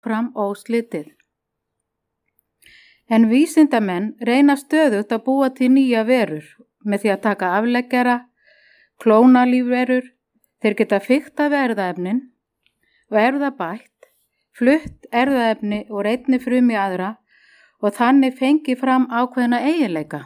fram óslitið. En vísindamenn reyna stöðugt að búa til nýja verur með því að taka afleggjara, klóna lífverur, þeir geta fikta erfðaefnin og erfðabætt, flutt erfðaefni úr einni frumu í aðra og þannig fengi fram ákveðna eiginleika.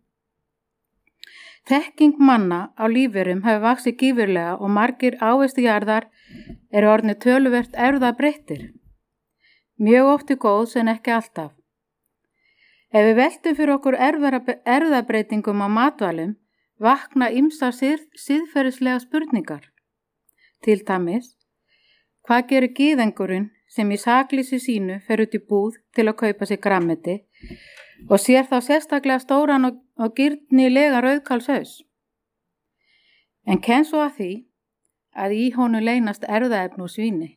Þekking manna á lífverum hefur vaxið gífurlega og margir ávaxtajarðar eru orðnir töluvert erfðabreyttir. Mjög oft góðs en ekki alltaf. Ef við veltum fyrir okkur erfðabreytingum á matvælum, vakna ýmsar siðferðislega spurningar. Til dæmis, hvað gerir gyðingurinn sem í sakleysi sínu fer út í búð til að kaupa sér grænmeti og sér þá sérstaklega stóran og gyrnilega rauðkálshaus? En kemst svo að því að í honum leynast erfðaefni úr svíni.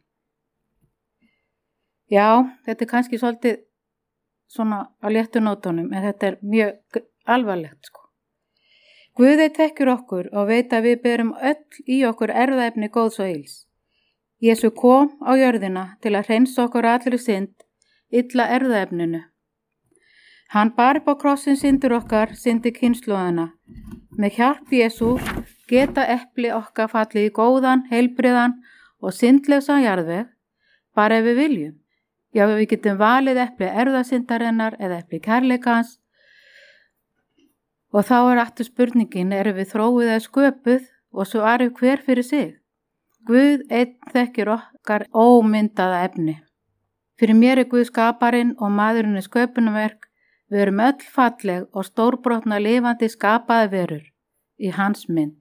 Já, þetta er kannski svolítið svona á léttu nótunum, en þetta er mjög alvarlegt sko. Guði tekkir okkur og veit að við berum öll í okkur erfðaefni góðs og ills. Jesú kom á jörðina til að hreinsa okkur allri synd, illa erfðaefninu. Hann bar upp á krossin syndir okkar, syndi kynslóðina. Með hjálp Jesú geta epli okkar fallið í góðan, heilbriðan og syndlausan jarðveg, bara ef við viljum. Já, við getum valið epli erfðasyndarinnar eða epli kærleikans og þá er aftur spurningin, erum við þróið eða sköpuð og svo aðrir hver fyrir sig. Guð einn þekkir okkar ómyndaða efni. Fyrir mér er Guð skaparinn og maðurinn er sköpunarverk. Við erum öll falleg og stórbrotna lifandi skapaði verur í hans mynd.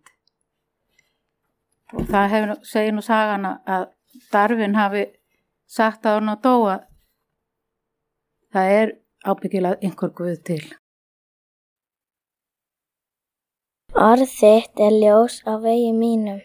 Og það segir nú sagana að Darwin hafi sagt að hann á dóa, það er ábyggilega einhver Guð til. Orð þitt er ljós á vegi mínum.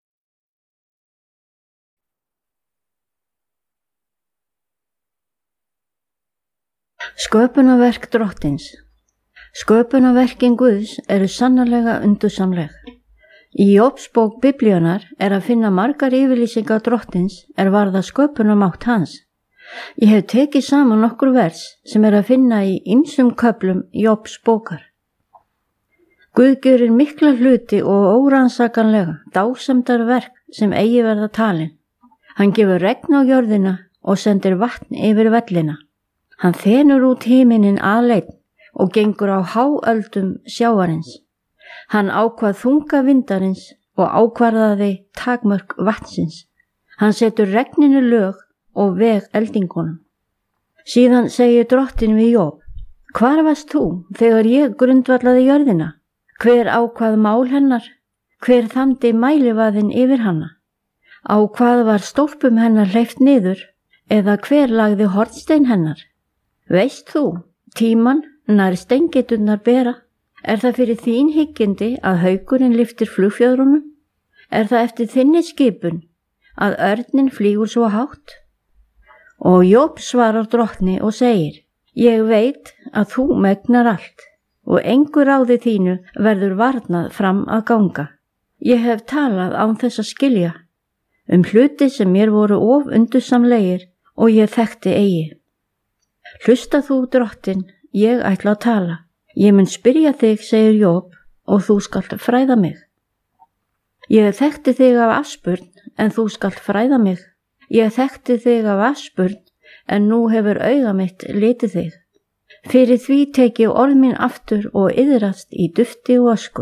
Sköpunarverk Drottins. Sköpunarverkin Guðs eru sannarlega undursamleg. Í Jóbsbók Biblíunnar er að finna margar yfirlýsingar Drottins er varða sköpunarmátt hans. Ég hef tekið saman nokkur vers sem er að finna í ýmsum köflum Jóbsbókar. Guð gerir mikla hluti og órannsakanlega dásemdar verk sem eigi verða talin. Hann gefur regn á jörðina og sendir vatn yfir vellina. Hann þenur út himinin aleinn og gengur á háöldum sjávarins. Hann ákvað þunga vindarins og ákvarðaði takmörk vatnsins. Hann setur regninu lög og veg eldingunum. Síðan segir Drottinn við Jób: Hvar varst þú þegar ég grundvallaði jörðina? Hver ákvað mál hennar? Hver þamdi mælivaðinn yfir hana? Á hvað var stólpum hennar hleypt niður? Eða hver lagði hornstein hennar? Veist þú, tíman nær steingeturnar bera? Er það fyrir þín hyggindi að haukurinn lyftir flugfjöðrunum? Er það eftir þinni skipun að örnin flýgur svo hátt? Og Jób svarar Drottni og segir: Ég veit að þú megnar allt og engu ráði þínu verður varnað fram að ganga. Ég hef talað án þess að skilja hluti sem mér voru of undursamlegir og ég þekkti eigi. Hlusta þú, Drottinn, ég ætla að tala. Ég mun spyrja þig, segir Jób, og þú skalt fræða mig. Ég þekkti þig af afspurn, en þú skalt fræða mig. Ég þekkti þig af afspurn, en nú hefur auga mitt litið þig. Fyrir því tek ég orð mín aftur og iðrast í dufti og ösku.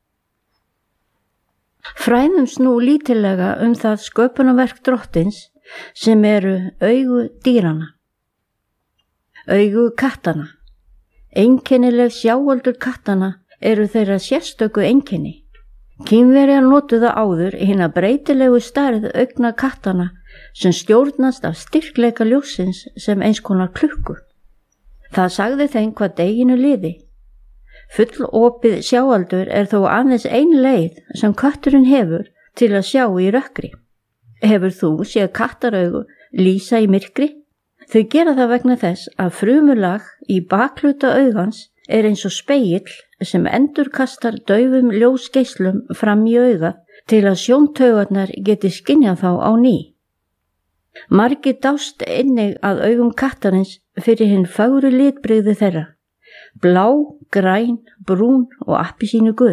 Fræðumst nú lítillega það sköpunarverk Drottins sem eru augu dýranna. Augu kattana. Einkennileg sjáaldur kattana eru þeirra sérstöku einkenni. Kínverjar notuðu áður hina breytilegu stærð augna kattana sem stjórnast af styrkleika ljóssins sem eins konar klukku. Það sagði þeim hvað deginu liði. Fullopið sjáaldur er þó aðeins ein leið sem kötturinn hefur til að sjá í rökkri. Hefur þú séð kattaraugu lýsa í myrkri? Þau gera það vegna þess að frumulag í bakhluta augans er eins og spegill sem endurkastar daufum ljósgeislum fram í auga til að sjóntaugarnar geti skynjað þá á ný. Margir dást einnig að augum kattarins fyrir hinn fögru litbrigði þeirra, blá, græn, brún og appelsínu gul.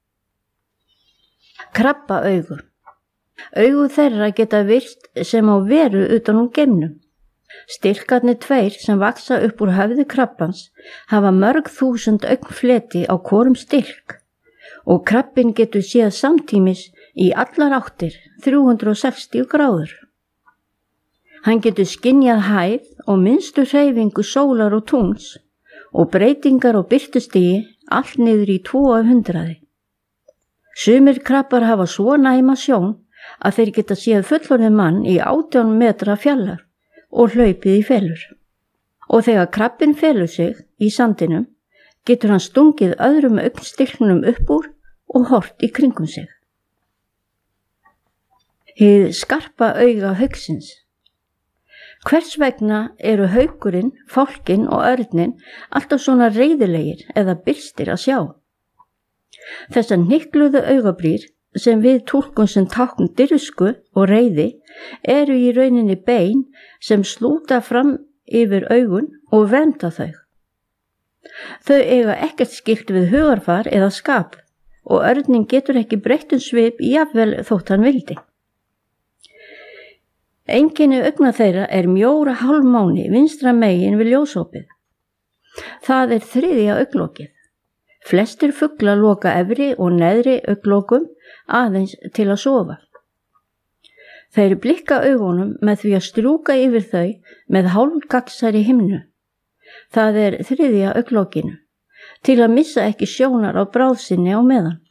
Krabbaaugu. Augu þeirra geta virst sem á veru utan úr geimnum. Stilkarnir tveir sem vaksa upp úr höfði krabbans hafa mörg þúsund augnfleti á hvorum stilk og krabbin getur séð samtímis í allar áttir 360 gráður. Hann getur skynjað hæð og minnstu hreyfingu sólar og tungls og breytingar og birtustigi allt niður í 200. Sumir krabbar hafa svo næma sjón að þeir geta séð fullorðinn mann í 18 metra fjallar og hlaupið í felur. Og þegar krabbin felur sig í sandinum, getur hann stungið öðrum augnstilknum upp úr og hort í kringum sig. Hið skarpa auga hauksins. Hvers vegna eru haukurinn, fálkinn og örninn alltaf svona reiðilegir eða byrstir að sjá? Þessar hnykluðu augabrýr sem við túlkum sem tákn dirfsku og reiði eru í rauninni bein sem slúta fram yfir augun og vernda þau. Þau eiga ekkert skylt við hugarfar eða skap og örninn getur ekki breytt svip jafnvel þótt hann vildi. Einkenni augna þeirra mjóra hálfmáni vinstra megin við ljósopið. Það 3. augnlokið. Flestir fuglar loka efri og neðri augnlokum aðeins til að sofa. Þeir blikka augunum með því að strjúka yfir þau með hálfgagsari himnu. Það 3. augnlokinu, til að missa ekki sjónar á bráðsinni á meðan.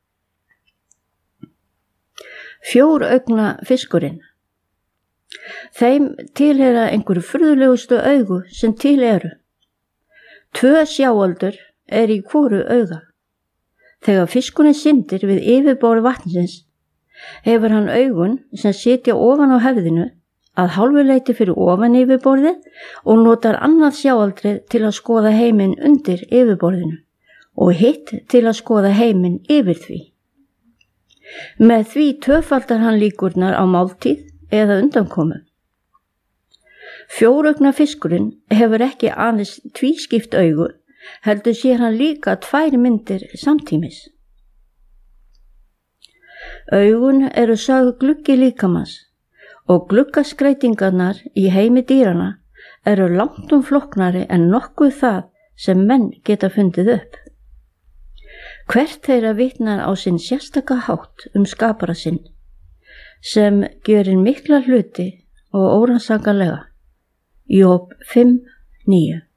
4 augna fiskurinn. Þeim tilheyra einhverju furðulegustu augu sem til eru. 2 sjáaldur í hvoru auga. Þegar fiskurinn syndir við yfirborð vatnsins, hefur hann augun sem sitja ofan á höfðinu að hálfu leyti fyrir ofan yfirborðið og notar annað sjáaldrið til að skoða heiminn undir yfirborðinu og hitt til að skoða heiminn yfir því. Með því tvöfaldar hann líkurnar á máltíð eða undankomu. 4 augna fiskurinn hefur ekki aðeins tvískipt augu, heldur sér hann líka 2 myndir samtímis. Augun eru sögð gluggi líkamans og gluggaskreitingarnar í heimi dýrana eru langtum flóknari en nokkuð það sem menn geta fundið upp. Hvert þeirra vitnar á sinn sérstaka hátt skapara sinn, sem gjörir mikla hluti og órannsakanlega. Job 5:9.